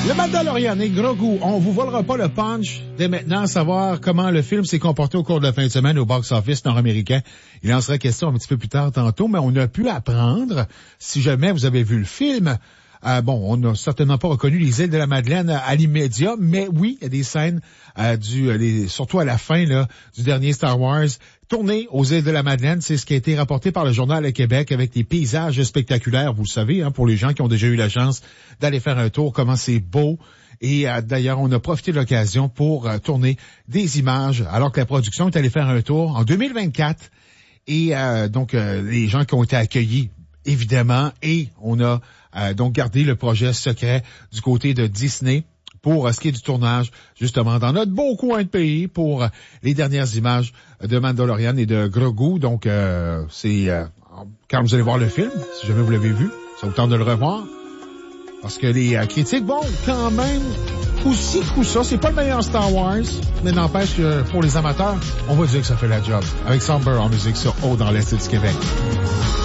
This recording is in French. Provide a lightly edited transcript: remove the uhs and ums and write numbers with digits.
Le Mandalorian et Grogu, on vous volera pas le punch dès maintenant, savoir comment le film s'est comporté au cours de la fin de semaine au box-office nord-américain. Il en sera question un petit peu plus tard tantôt, mais on a pu apprendre, si jamais vous avez vu le film, on n'a certainement pas reconnu les îles de la Madeleine à l'immédiat, mais oui, il y a des scènes surtout à la fin là, du dernier Star Wars, tournées aux îles de la Madeleine. C'est ce qui a été rapporté par le Journal de Québec avec des paysages spectaculaires, vous le savez, pour les gens qui ont déjà eu la chance d'aller faire un tour, comment c'est beau. Et d'ailleurs, on a profité de l'occasion pour tourner des images alors que la production est allée faire un tour en 2024. Et les gens qui ont été accueillis, évidemment, et on a donc gardé le projet secret du côté de Disney pour ce qui est du tournage, justement, dans notre beau coin de pays pour les dernières images de Mandalorian et de Grogu. Donc, quand vous allez voir le film, si jamais vous l'avez vu, ça vous tente de le revoir. Parce que les critiques, quand même, coup-ci, coup-ça, c'est pas le meilleur Star Wars, mais n'empêche que pour les amateurs, on va dire que ça fait la job. Avec Somber en musique sur Haut dans l'Est du Québec.